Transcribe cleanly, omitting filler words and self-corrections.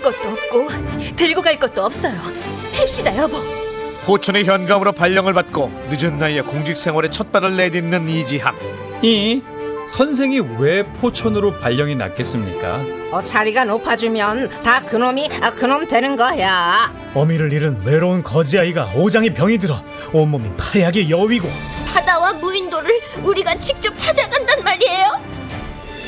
것도 없고 들고 갈 것도 없어요. 튑시다 여보. 포천의 현감으로 발령을 받고 늦은 나이에 공직 생활에 첫 발을 내딛는 이지함. 선생이 왜 포천으로 발령이 났겠습니까? 자리가 높아지면 다 그놈이 그놈 되는 거야. 어미를 잃은 외로운 거지아이가 오장에 병이 들어 온몸이 파약의 여위고 바다와 무인도를 우리가 직접 찾아간단 말이에요.